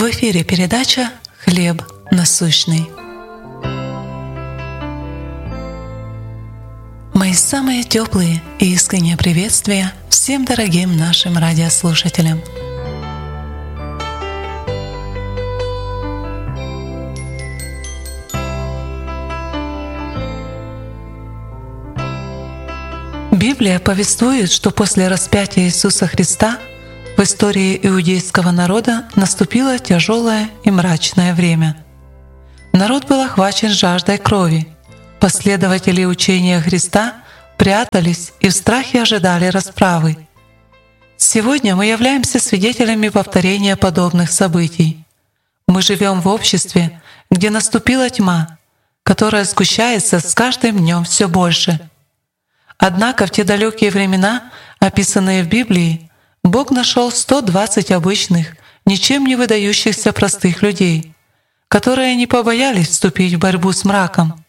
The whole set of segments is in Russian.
В эфире передача «Хлеб насущный». Мои самые теплые и искренние приветствия всем дорогим нашим радиослушателям. Библия повествует, что после распятия Иисуса Христа в истории иудейского народа наступило тяжелое и мрачное время. Народ был охвачен жаждой крови. Последователи учения Христа прятались и в страхе ожидали расправы. Сегодня мы являемся свидетелями повторения подобных событий. Мы живем в обществе, где наступила тьма, которая сгущается с каждым днем все больше. Однако в те далекие времена, описанные в Библии, Бог нашел 120 обычных, ничем не выдающихся простых людей, которые не побоялись вступить в борьбу с мраком.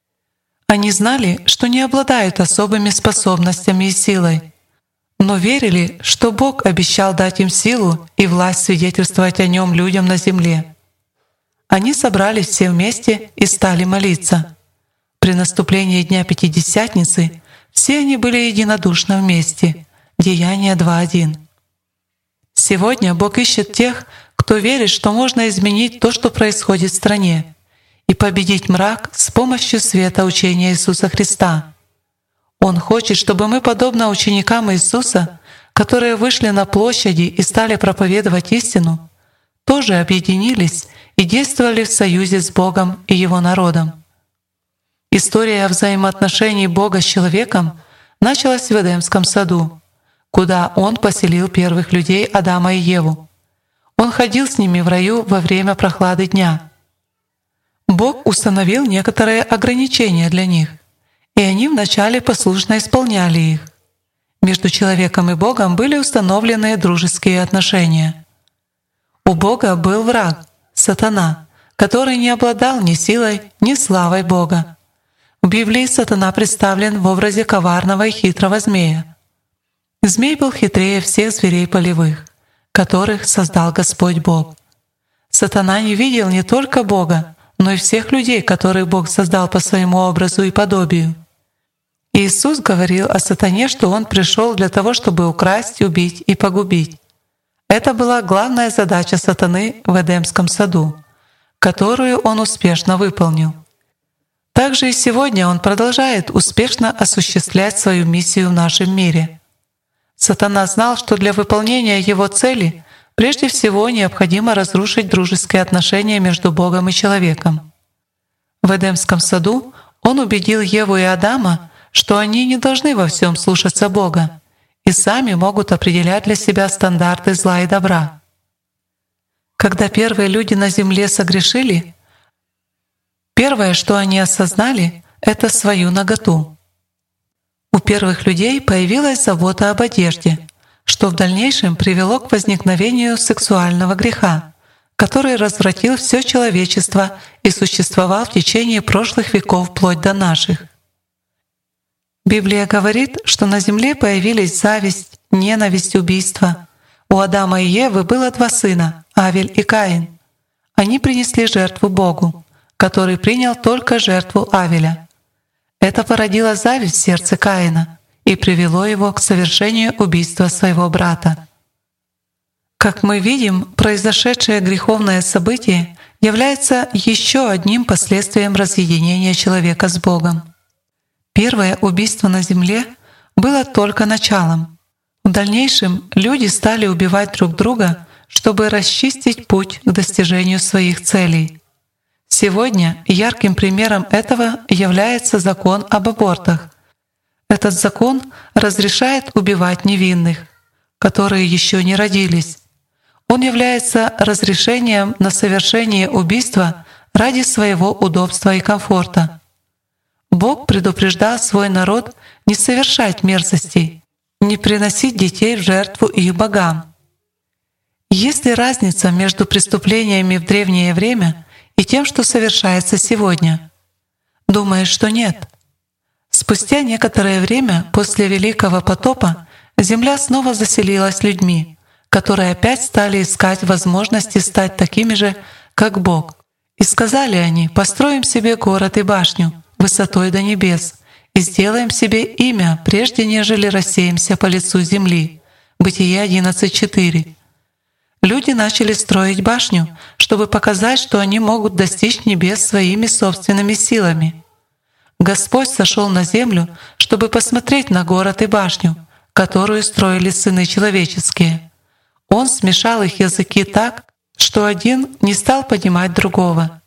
Они знали, что не обладают особыми способностями и силой, но верили, что Бог обещал дать им силу и власть свидетельствовать о Нем людям на земле. Они собрались все вместе и стали молиться. При наступлении Дня Пятидесятницы все они были единодушно вместе. Деяния 2:1. Сегодня Бог ищет тех, кто верит, что можно изменить то, что происходит в стране, и победить мрак с помощью света учения Иисуса Христа. Он хочет, чтобы мы, подобно ученикам Иисуса, которые вышли на площади и стали проповедовать истину, тоже объединились и действовали в союзе с Богом и Его народом. История взаимоотношений Бога с человеком началась в Эдемском саду, куда Он поселил первых людей Адама и Еву. Он ходил с ними в раю во время прохлады дня. Бог установил некоторые ограничения для них, и они вначале послушно исполняли их. Между человеком и Богом были установлены дружеские отношения. У Бога был враг — Сатана, который не обладал ни силой, ни славой Бога. В Библии Сатана представлен в образе коварного и хитрого змея. Змей был хитрее всех зверей полевых, которых создал Господь Бог. Сатана не видел не только Бога, но и всех людей, которых Бог создал по своему образу и подобию. Иисус говорил о Сатане, что Он пришел для того, чтобы украсть, убить и погубить. Это была главная задача Сатаны в Эдемском саду, которую он успешно выполнил. Также и сегодня он продолжает успешно осуществлять свою миссию в нашем мире. Сатана знал, что для выполнения его цели прежде всего необходимо разрушить дружеские отношения между Богом и человеком. В Эдемском саду он убедил Еву и Адама, что они не должны во всем слушаться Бога и сами могут определять для себя стандарты зла и добра. Когда первые люди на земле согрешили, первое, что они осознали, — это свою наготу. У первых людей появилась забота об одежде, что в дальнейшем привело к возникновению сексуального греха, который развратил все человечество и существовал в течение прошлых веков вплоть до наших. Библия говорит, что на земле появились зависть, ненависть, убийство. У Адама и Евы было 2 сына — Авель и Каин. Они принесли жертву Богу, который принял только жертву Авеля. Это породило зависть в сердце Каина и привело его к совершению убийства своего брата. Как мы видим, произошедшее греховное событие является еще одним последствием разъединения человека с Богом. Первое убийство на земле было только началом. В дальнейшем люди стали убивать друг друга, чтобы расчистить путь к достижению своих целей. Сегодня ярким примером этого является закон об абортах. Этот закон разрешает убивать невинных, которые еще не родились. Он является разрешением на совершение убийства ради своего удобства и комфорта. Бог предупреждал свой народ не совершать мерзостей, не приносить детей в жертву их богам. Есть ли разница между преступлениями в древнее время и тем, что совершается сегодня? Думаешь, что нет. Спустя некоторое время после Великого потопа земля снова заселилась людьми, которые опять стали искать возможности стать такими же, как Бог. И сказали они: «Построим себе город и башню высотой до небес, и сделаем себе имя, прежде нежели рассеемся по лицу земли». Бытие 11:4. Люди начали строить башню, чтобы показать, что они могут достичь небес своими собственными силами. Господь сошел на землю, чтобы посмотреть на город и башню, которую строили сыны человеческие. Он смешал их языки так, что один не стал понимать другого.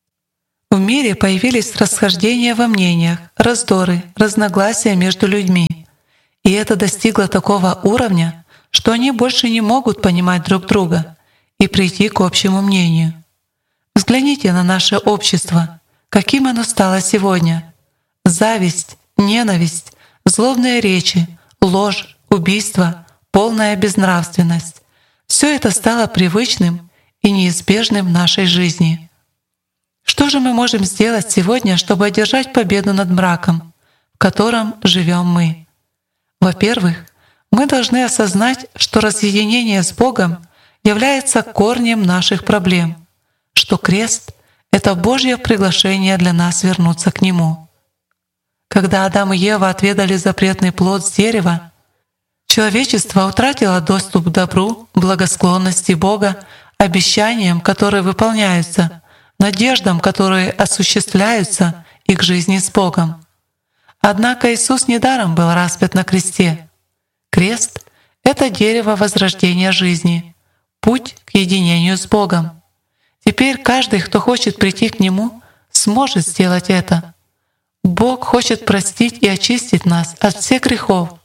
В мире появились расхождения во мнениях, раздоры, разногласия между людьми. И это достигло такого уровня, что они больше не могут понимать друг друга и прийти к общему мнению. Взгляните на наше общество, каким оно стало сегодня. Зависть, ненависть, злобные речи, ложь, убийство, полная безнравственность — все это стало привычным и неизбежным в нашей жизни. Что же мы можем сделать сегодня, чтобы одержать победу над мраком, в котором живем мы? Во-первых, мы должны осознать, что разъединение с Богом является корнем наших проблем, что крест — это Божье приглашение для нас вернуться к Нему. Когда Адам и Ева отведали запретный плод с дерева, человечество утратило доступ к добру, благосклонности Бога, обещаниям, которые выполняются, надеждам, которые осуществляются, и к жизни с Богом. Однако Иисус недаром был распят на кресте. Крест — это дерево возрождения жизни, путь к единению с Богом. Теперь каждый, кто хочет прийти к Нему, сможет сделать это. Бог хочет простить и очистить нас от всех грехов.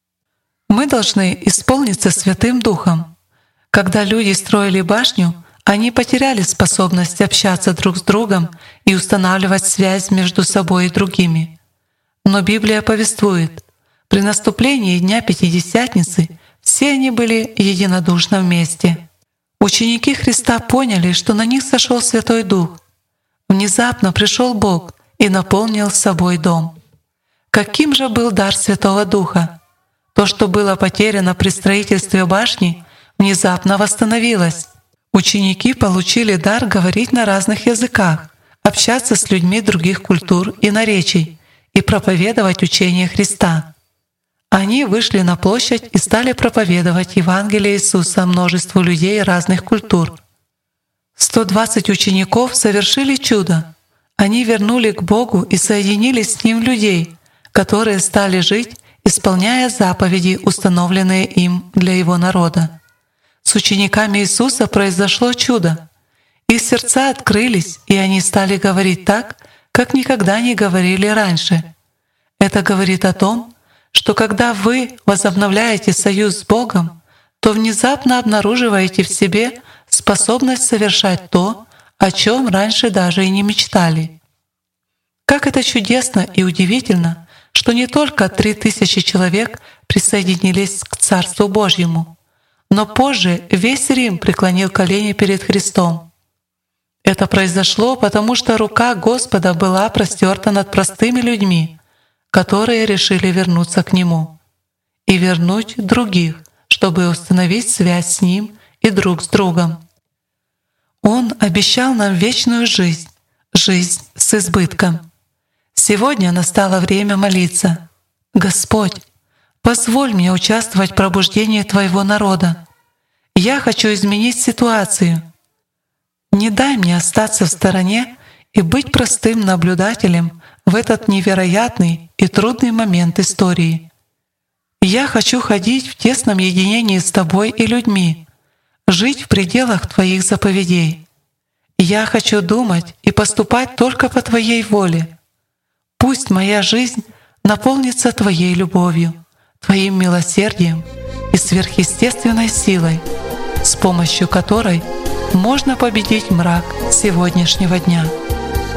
Мы должны исполниться Святым Духом. Когда люди строили башню, они потеряли способность общаться друг с другом и устанавливать связь между собой и другими. Но Библия повествует: при наступлении Дня Пятидесятницы все они были единодушно вместе. Ученики Христа поняли, что на них сошел Святой Дух. Внезапно пришел Бог и наполнил собой дом. Каким же был дар Святого Духа? То, что было потеряно при строительстве башни, внезапно восстановилось. Ученики получили дар говорить на разных языках, общаться с людьми других культур и наречий и проповедовать учение Христа. Они вышли на площадь и стали проповедовать Евангелие Иисуса множеству людей разных культур. 120 учеников совершили чудо. Они вернули к Богу и соединили с Ним людей, которые стали жить, исполняя заповеди, установленные им для Его народа. С учениками Иисуса произошло чудо. Их сердца открылись, и они стали говорить так, как никогда не говорили раньше. Это говорит о том, что когда вы возобновляете союз с Богом, то внезапно обнаруживаете в себе способность совершать то, о чем раньше даже и не мечтали. Как это чудесно и удивительно, что не только 3000 человек присоединились к Царству Божьему, но позже весь Рим преклонил колени перед Христом. Это произошло, потому что рука Господа была простерта над простыми людьми, которые решили вернуться к Нему и вернуть других, чтобы установить связь с Ним и друг с другом. Он обещал нам вечную жизнь, жизнь с избытком. Сегодня настало время молиться: «Господь, позволь мне участвовать в пробуждении Твоего народа. Я хочу изменить ситуацию. Не дай мне остаться в стороне и быть простым наблюдателем в этот невероятный и трудный момент истории. Я хочу ходить в тесном единении с Тобой и людьми, жить в пределах Твоих заповедей. Я хочу думать и поступать только по Твоей воле. Пусть моя жизнь наполнится Твоей любовью, Твоим милосердием и сверхъестественной силой, с помощью которой можно победить мрак сегодняшнего дня».